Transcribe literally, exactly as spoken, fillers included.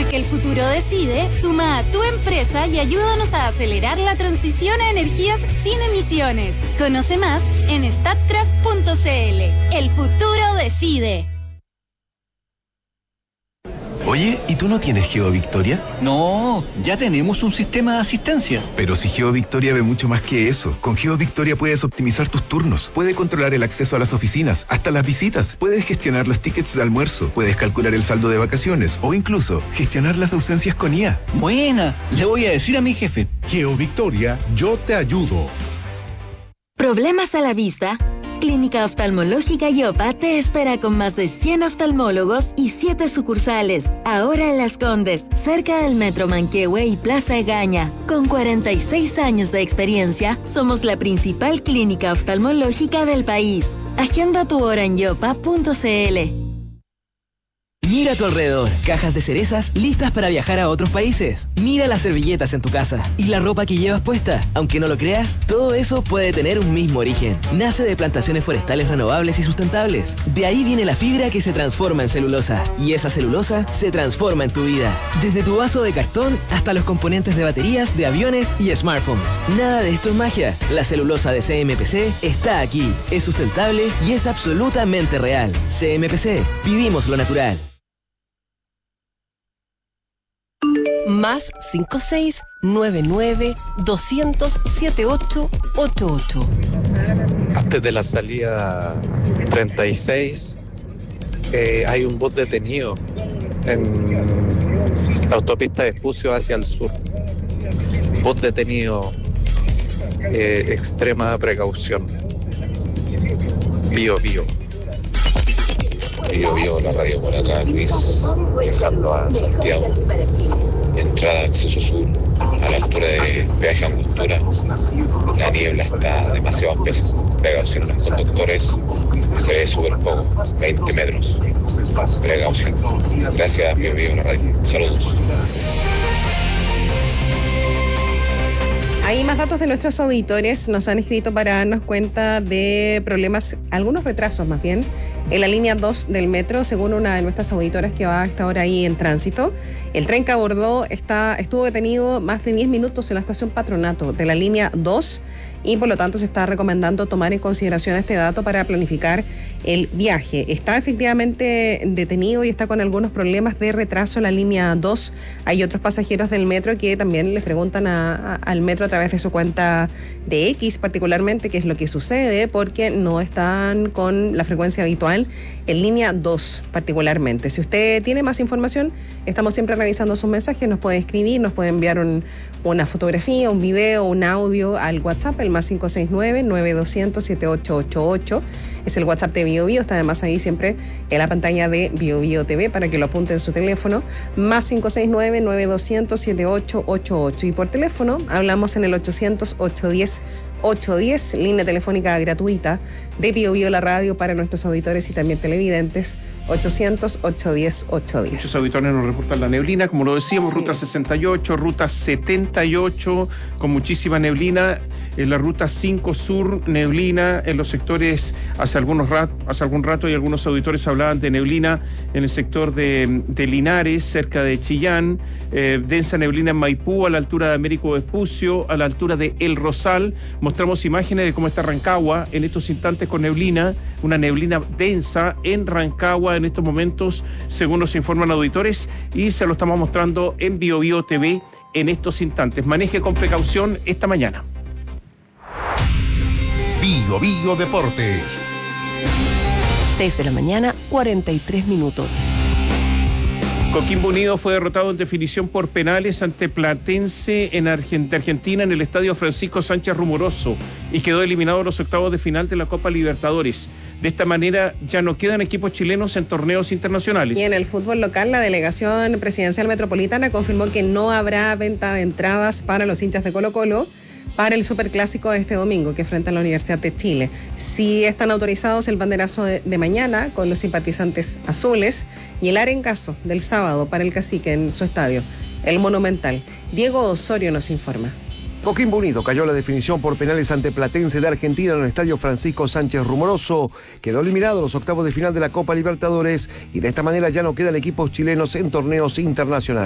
Porque el futuro decide, suma a tu empresa y ayúdanos a acelerar la transición a energías sin emisiones. Conoce más en statkraft punto c l. El futuro decide. Oye, ¿y tú no tienes GeoVictoria? No, ya tenemos un sistema de asistencia. Pero si GeoVictoria ve mucho más que eso. Con GeoVictoria puedes optimizar tus turnos, puedes controlar el acceso a las oficinas, hasta las visitas, puedes gestionar los tickets de almuerzo, puedes calcular el saldo de vacaciones o incluso gestionar las ausencias con I A. Buena, le voy a decir a mi jefe. GeoVictoria, yo te ayudo. ¿Problemas a la vista? Clínica Oftalmológica Yopa te espera con más de cien oftalmólogos y siete sucursales. Ahora en Las Condes, cerca del Metro Manquehue y Plaza Egaña. Con cuarenta y seis años de experiencia, somos la principal clínica oftalmológica del país. Agenda tu hora en yopa punto c l. Mira a tu alrededor, cajas de cerezas listas para viajar a otros países. Mira las servilletas en tu casa y la ropa que llevas puesta. Aunque no lo creas, todo eso puede tener un mismo origen. Nace de plantaciones forestales renovables y sustentables. De ahí viene la fibra que se transforma en celulosa. Y esa celulosa se transforma en tu vida. Desde tu vaso de cartón hasta los componentes de baterías, de aviones y smartphones. Nada de esto es magia. La celulosa de C M P C está aquí. Es sustentable y es absolutamente real. C M P C. Vivimos lo natural. Más cinco seis nueve nueve dos cero cero siete ocho ocho ocho. Antes de la salida treinta y seis eh, hay un bus detenido en la autopista de Espucio hacia el sur. Bus detenido, eh, extrema precaución. Bio, bio. Bio, bio, la radio por acá, Luis, viajando a Santiago. Entrada acceso sur, a la altura de peaje Angostura. La niebla está demasiado espesa. Precaución, los conductores, se ve súper poco, veinte metros. Precaución. Gracias, Bio Bio, la radio. Saludos. Hay más datos de nuestros auditores. Nos han escrito para darnos cuenta de problemas, algunos retrasos más bien, en la línea dos del metro, según una de nuestras auditoras que va a estar ahora ahí en tránsito. El tren que abordó está, estuvo detenido más de diez minutos en la estación Patronato de la línea dos y por lo tanto se está recomendando tomar en consideración este dato para planificar el viaje. Está efectivamente detenido y está con algunos problemas de retraso en la línea dos. Hay otros pasajeros del metro que también les preguntan a, a, al metro a través de su cuenta de X particularmente qué es lo que sucede, porque no están con la frecuencia habitual en línea dos particularmente. Si usted tiene más información, estamos siempre revisando sus mensajes, nos puede escribir, nos puede enviar un, una fotografía, un video, un audio al WhatsApp, el más cinco seis nueve nueve dos cero cero siete ocho ocho ocho. Es el WhatsApp de Bio Bio, está además ahí siempre en la pantalla de Bio Bio T V para que lo apunte en su teléfono, más cinco seis nueve nueve dos cero cero siete ocho ocho ocho. Y por teléfono hablamos en el ochocientos ocho diez ocho diez, línea telefónica gratuita de Bio Bio la radio para nuestros auditores y también televidentes, ochocientos ocho diez ocho diez. Muchos auditores nos reportan la neblina, como lo decíamos, sí. Ruta sesenta y ocho, ruta setenta y ocho, con muchísima neblina, en la ruta cinco sur, neblina en los sectores, hace, algunos rat, hace algún rato y algunos auditores hablaban de neblina en el sector de, de Linares, cerca de Chillán, eh, densa neblina en Maipú, a la altura de Américo Vespucio, a la altura de El Rosal. Mostramos imágenes de cómo está Rancagua en estos instantes con neblina, una neblina densa en Rancagua en estos momentos, según nos informan auditores, y se lo estamos mostrando en Bio Bio T V en estos instantes. Maneje con precaución esta mañana. Bio Bio Deportes. seis de la mañana, cuarenta y tres minutos. Coquimbo Unido fue derrotado en definición por penales ante Platense en Argentina en el estadio Francisco Sánchez Rumoroso y quedó eliminado en los octavos de final de la Copa Libertadores. De esta manera ya no quedan equipos chilenos en torneos internacionales. Y en el fútbol local, la delegación presidencial metropolitana confirmó que no habrá venta de entradas para los hinchas de Colo-Colo para el superclásico de este domingo que enfrenta a la Universidad de Chile. Sí están autorizados el banderazo de, de mañana con los simpatizantes azules y el arengazo del sábado para el Cacique en su estadio, el Monumental. Diego Osorio nos informa. Coquimbo Unido cayó la definición por penales ante Platense de Argentina en el estadio Francisco Sánchez Rumoroso. Quedó eliminado en los octavos de final de la Copa Libertadores y de esta manera ya no quedan equipos chilenos en torneos internacionales.